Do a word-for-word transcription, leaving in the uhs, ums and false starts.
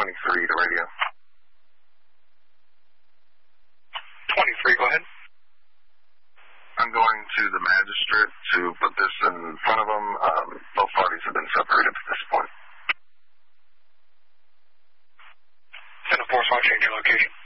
twenty-three to radio. twenty-three, go ahead. I'm going to the magistrate to put this in front of them. Um, both parties have been separated at this point. ten four, so I'll change your location.